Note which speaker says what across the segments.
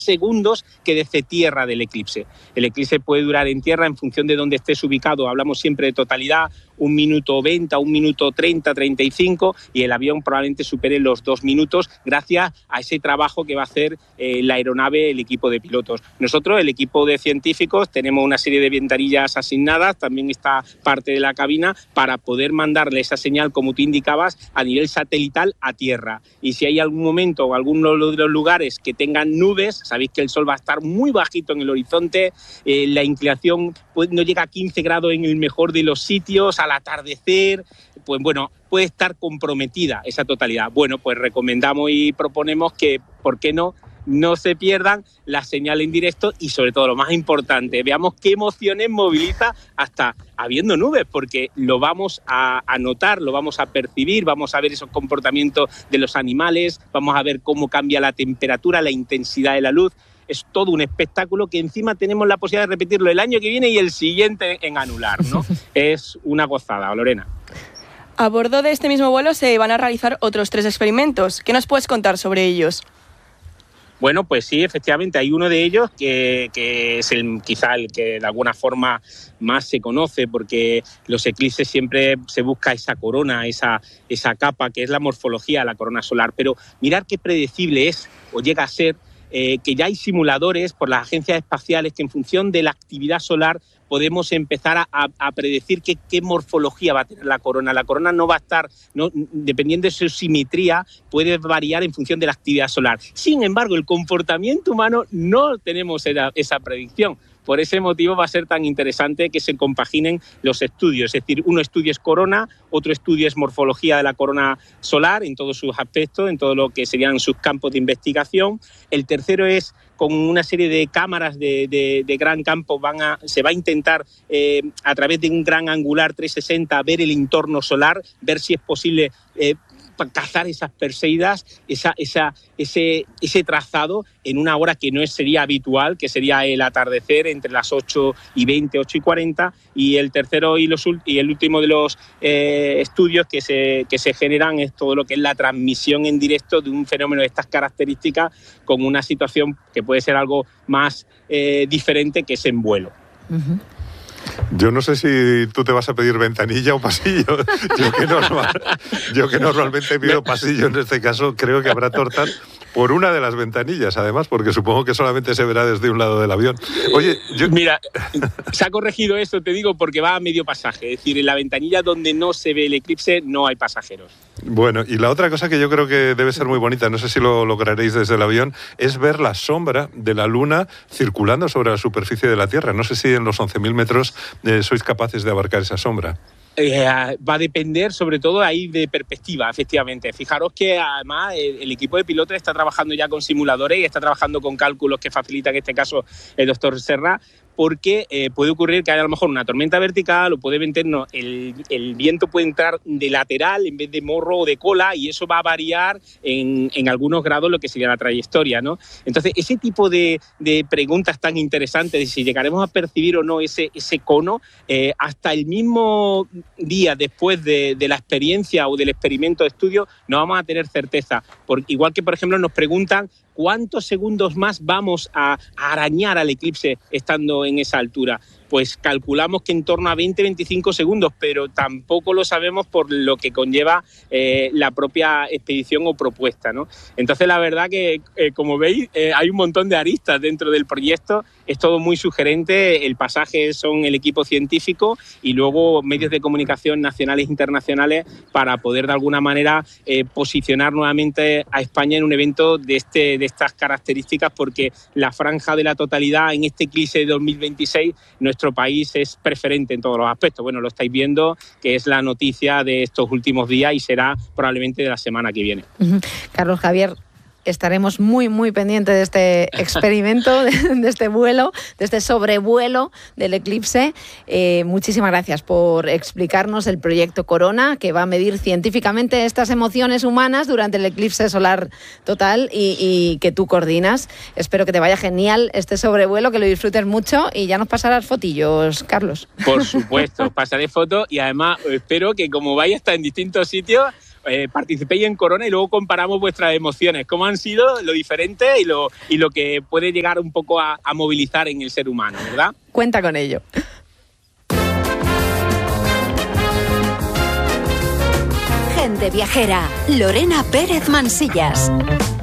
Speaker 1: segundos que desde tierra del eclipse. El eclipse puede durar en tierra en función de dónde estés ubicado. Hablamos siempre de totalidad, 1 minuto 20, 1 minuto 30, 35, y el avión probablemente supere los 2 minutos gracias a ese trabajo que va a hacer la aeronave, el equipo de pilotos. Nosotros, el equipo de científicos, tenemos una serie de ventanillas asignadas, también está parte de la cabina, para poder mandarle esa señal, como tú indicabas, a nivel satelital a tierra. Y si hay algún momento o alguno de los lugares que tengan nubes, sabéis que el sol va a estar muy bajito en el horizonte, la inclinación no llega a 15 grados en el mejor de los sitios, al atardecer, pues bueno, puede estar comprometida esa totalidad. Bueno, pues recomendamos y proponemos que, ¿por qué no se pierdan la señal en directo y, sobre todo, lo más importante, veamos qué emociones moviliza hasta habiendo nubes, porque lo vamos a notar, lo vamos a percibir, vamos a ver esos comportamientos de los animales, vamos a ver cómo cambia la temperatura, la intensidad de la luz. Es todo un espectáculo que encima tenemos la posibilidad de repetirlo el año que viene y el siguiente en anular, ¿no? Es una gozada, Lorena.
Speaker 2: A bordo de este mismo vuelo se van a realizar otros 3 experimentos. ¿Qué nos puedes contar sobre ellos?
Speaker 1: Bueno, pues sí, efectivamente, hay uno de ellos que es quizá el que de alguna forma más se conoce, porque los eclipses siempre se busca esa corona, esa capa que es la morfología de la corona solar. Pero mirad qué predecible es o llega a ser que ya hay simuladores por las agencias espaciales que en función de la actividad solar podemos empezar a predecir qué morfología va a tener la corona. La corona no va a estar, dependiendo de su simetría, puede variar en función de la actividad solar. Sin embargo, el comportamiento humano no tenemos esa predicción. Por ese motivo va a ser tan interesante que se compaginen los estudios. Es decir, uno estudio es corona, otro estudio es morfología de la corona solar en todos sus aspectos, en todo lo que serían sus campos de investigación. El tercero es con una serie de cámaras de gran campo, se va a intentar a través de un gran angular 360 ver el entorno solar, ver si es posible cazar esas Perseidas, ese trazado en una hora que no sería habitual, que sería el atardecer entre las 8:20, 8:40, y el tercero y el último de los estudios que se generan es todo lo que es la transmisión en directo de un fenómeno de estas características con una situación que puede ser algo más diferente, que es en vuelo.
Speaker 3: Uh-huh. Yo no sé si tú te vas a pedir ventanilla o pasillo. Yo que normalmente pido pasillo, en este caso creo que habrá tortas por una de las ventanillas, además, porque supongo que solamente se verá desde un lado del avión. Oye,
Speaker 1: Mira, se ha corregido esto, te digo, porque va a medio pasaje. Es decir, en la ventanilla donde no se ve el eclipse no hay pasajeros.
Speaker 3: Bueno, y la otra cosa que yo creo que debe ser muy bonita, no sé si lo lograréis desde el avión, es ver la sombra de la Luna circulando sobre la superficie de la Tierra. No sé si en los 11.000 metros sois capaces de abarcar esa sombra.
Speaker 1: Va a depender sobre todo ahí de perspectiva, efectivamente. Fijaros que además el equipo de pilotos está trabajando ya con simuladores y está trabajando con cálculos que facilita en este caso el doctor Serra, porque puede ocurrir que haya a lo mejor una tormenta vertical o puede venirnos, el viento puede entrar de lateral en vez de morro o de cola, y eso va a variar en algunos grados lo que sería la trayectoria, ¿no? Entonces, ese tipo de preguntas tan interesantes de si llegaremos a percibir o no ese cono, hasta el mismo día después de la experiencia o del experimento de estudio no vamos a tener certeza. Igual que, por ejemplo, nos preguntan ¿cuántos segundos más vamos a arañar al eclipse estando en esa altura? Pues calculamos que en torno a 20-25 segundos, pero tampoco lo sabemos por lo que conlleva la propia expedición o propuesta, ¿no? Entonces, la verdad que, como veis, hay un montón de aristas dentro del proyecto. Es todo muy sugerente. El pasaje son el equipo científico y luego medios de comunicación nacionales e internacionales para poder, de alguna manera, posicionar nuevamente a España en un evento de estas características, porque la franja de la totalidad en este eclipse de 2026, nuestro país es preferente en todos los aspectos. Bueno, lo estáis viendo, que es la noticia de estos últimos días y será probablemente de la semana que viene.
Speaker 4: Carlos Javier, estaremos muy, muy pendientes de este experimento, de este vuelo, de este sobrevuelo del eclipse. Muchísimas gracias por explicarnos el proyecto Corona, que va a medir científicamente estas emociones humanas durante el eclipse solar total y que tú coordinas. Espero que te vaya genial este sobrevuelo, que lo disfrutes mucho y ya nos pasarás fotillos, Carlos.
Speaker 1: Por supuesto, pasaré fotos y además espero que como vais a estar en distintos sitios, participéis en Corona y luego comparamos vuestras emociones, cómo han sido, lo diferente y lo que puede llegar un poco a movilizar en el ser humano, ¿verdad?
Speaker 4: Cuenta con ello.
Speaker 5: Gente viajera, Lorena Pérez Mansillas.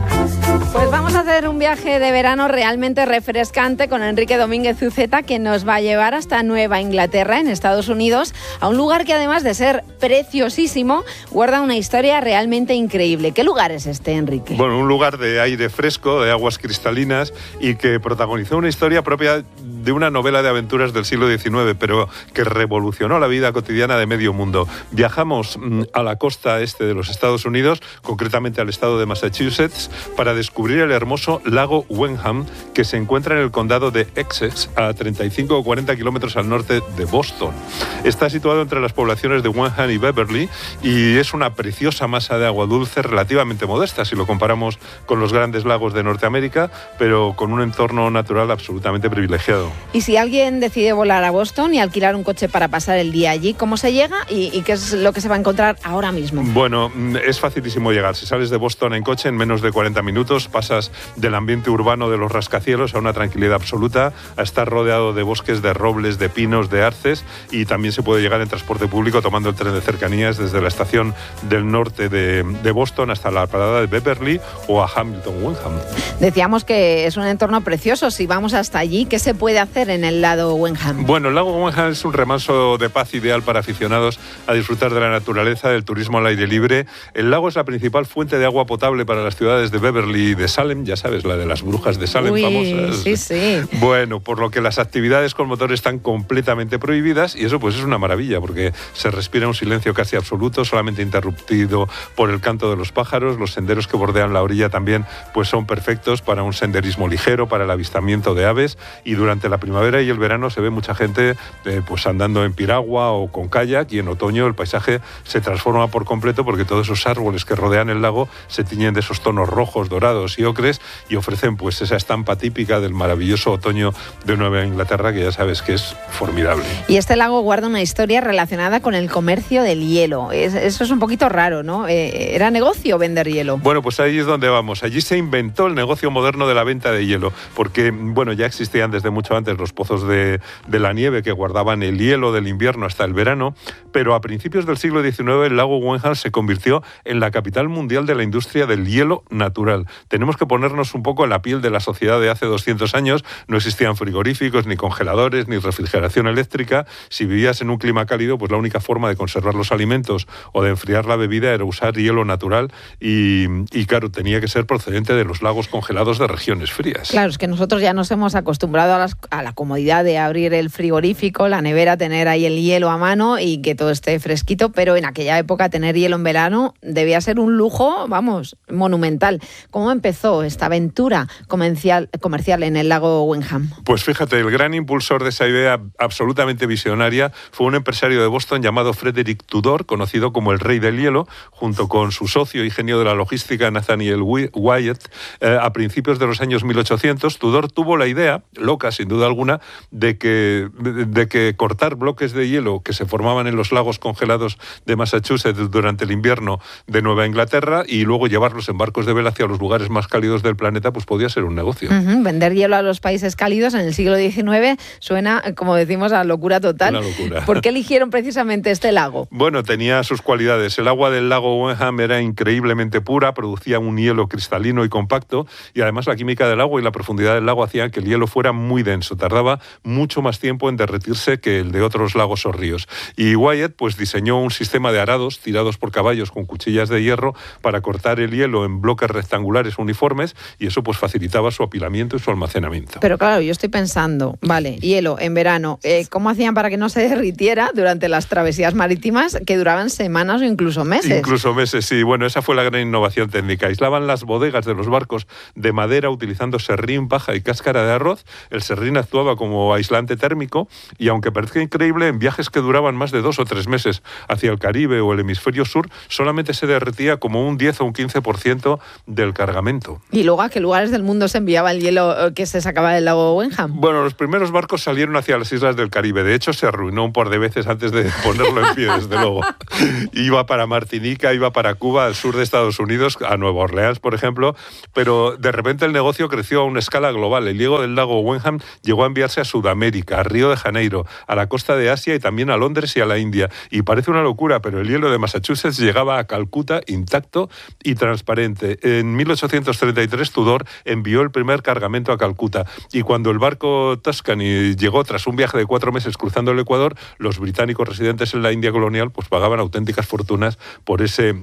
Speaker 4: Pues vamos a hacer un viaje de verano realmente refrescante con Enrique Domínguez Uceta, que nos va a llevar hasta Nueva Inglaterra, en Estados Unidos, a un lugar que además de ser preciosísimo, guarda una historia realmente increíble. ¿Qué lugar es este, Enrique?
Speaker 3: Bueno, un lugar de aire fresco, de aguas cristalinas y que protagonizó una historia propia de una novela de aventuras del siglo XIX, pero que revolucionó la vida cotidiana de medio mundo. Viajamos a la costa este de los Estados Unidos, concretamente al estado de Massachusetts, para descubrir el hermoso lago Wenham, que se encuentra en el condado de Essex, a 35 o 40 kilómetros al norte de Boston. Está situado entre las poblaciones de Wenham y Beverly y es una preciosa masa de agua dulce relativamente modesta si lo comparamos con los grandes lagos de Norteamérica, pero con un entorno natural absolutamente privilegiado.
Speaker 4: Y si alguien decide volar a Boston y alquilar un coche para pasar el día allí, ¿cómo se llega y qué es lo que se va a encontrar ahora mismo?
Speaker 3: Bueno, es facilísimo llegar. Si sales de Boston en coche, en menos de 40 minutos pasas del ambiente urbano de los rascacielos a una tranquilidad absoluta, a estar rodeado de bosques, de robles, de pinos, de arces, y también se puede llegar en transporte público tomando el tren de cercanías desde la estación del norte de Boston hasta la parada de Beverly o a Hamilton Wenham.
Speaker 4: Decíamos que es un entorno precioso. Si vamos hasta allí, ¿qué se puede hacer en el lago Wenham?
Speaker 3: Bueno, el lago Wenham es un remanso de paz ideal para aficionados a disfrutar de la naturaleza, del turismo al aire libre. El lago es la principal fuente de agua potable para las ciudades de Beverly y de Salem, ya sabes, la de las brujas de Salem.
Speaker 4: Uy,
Speaker 3: famosas.
Speaker 4: Sí, sí.
Speaker 3: Bueno, por lo que las actividades con motor están completamente prohibidas y eso pues es una maravilla porque se respira un silencio casi absoluto, solamente interrumpido por el canto de los pájaros. Los senderos que bordean la orilla también pues son perfectos para un senderismo ligero, para el avistamiento de aves, y durante la primavera y el verano se ve mucha gente pues andando en piragua o con kayak, y en otoño el paisaje se transforma por completo porque todos esos árboles que rodean el lago se tiñen de esos tonos rojos, dorados y ocres y ofrecen pues esa estampa típica del maravilloso otoño de Nueva Inglaterra, que ya sabes que es formidable.
Speaker 4: Y este lago guarda una historia relacionada con el comercio del hielo. Eso es un poquito raro, ¿no? ¿Era negocio vender hielo?
Speaker 3: Bueno, pues ahí es donde vamos. Allí se inventó el negocio moderno de la venta de hielo, porque, bueno, ya existían desde mucho antes los pozos de la nieve que guardaban el hielo del invierno hasta el verano, pero a principios del siglo XIX el lago Wenham se convirtió en la capital mundial de la industria del hielo natural. Tenemos que ponernos un poco en la piel de la sociedad de hace 200 años. No existían frigoríficos, ni congeladores, ni refrigeración eléctrica. Si vivías en un clima cálido, pues la única forma de conservar los alimentos o de enfriar la bebida era usar hielo natural y claro, tenía que ser procedente de los lagos congelados de regiones frías.
Speaker 4: Claro, es que nosotros ya nos hemos acostumbrado a la comodidad de abrir el frigorífico, la nevera, tener ahí el hielo a mano y que todo esté fresquito, pero en aquella época tener hielo en verano debía ser un lujo, vamos, monumental. ¿Cómo empezó esta aventura comercial en el lago Wenham?
Speaker 3: Pues fíjate, el gran impulsor de esa idea absolutamente visionaria fue un empresario de Boston llamado Frederick Tudor, conocido como el Rey del Hielo, junto con su socio y genio de la logística Nathaniel Wyatt. A principios de los años 1800, Tudor tuvo la idea, loca sin duda alguna, de que cortar bloques de hielo que se formaban en los lagos congelados de Massachusetts durante el invierno de Nueva Inglaterra y luego llevarlos en barcos de vela hacia los lugares más cálidos del planeta, pues podía ser un negocio.
Speaker 4: Vender hielo a los países cálidos en el siglo XIX suena, como decimos, a locura total.
Speaker 3: Una locura.
Speaker 4: ¿Por qué eligieron precisamente este lago?
Speaker 3: Bueno, tenía sus cualidades. El agua del lago Wenham era increíblemente pura, producía un hielo cristalino y compacto, y además la química del agua y la profundidad del lago hacían que el hielo fuera muy denso. Tardaba mucho más tiempo en derretirse que el de otros lagos o ríos. Y Wyatt pues diseñó un sistema de arados tirados por caballos con cuchillas de hierro para cortar el hielo en bloques rectangulares uniformes, y eso pues facilitaba su apilamiento y su almacenamiento.
Speaker 4: Pero claro, yo estoy pensando, vale, hielo en verano, ¿cómo hacían para que no se derritiera durante las travesías marítimas que duraban semanas o incluso meses?
Speaker 3: Incluso meses, sí. Bueno, esa fue la gran innovación técnica. Aislaban las bodegas de los barcos de madera utilizando serrín, paja y cáscara de arroz. El serrín actuaba como aislante térmico y, aunque parezca increíble, en viajes que duraban más de 2 o 3 meses hacia el Caribe o el hemisferio sur, solamente se derretía como un 10 o un 15% del cargamento.
Speaker 4: ¿Y luego a qué lugares del mundo se enviaba el hielo que se sacaba del lago Wenham?
Speaker 3: Bueno, los primeros barcos salieron hacia las islas del Caribe. De hecho, se arruinó un par de veces antes de ponerlo en pie, desde luego. Iba para Martinica, iba para Cuba, al sur de Estados Unidos, a Nueva Orleans, por ejemplo, pero de repente el negocio creció a una escala global. El hielo del lago Wenham llegó a enviarse a Sudamérica, a Río de Janeiro, a la costa de Asia y también a Londres y a la India. Y parece una locura, pero el hielo de Massachusetts llegaba a Calcuta intacto y transparente. En 1833 Tudor envió el primer cargamento a Calcuta, y cuando el barco Tuscany llegó tras un viaje de 4 meses cruzando el Ecuador, los británicos residentes en la India colonial pues pagaban auténticas fortunas por ese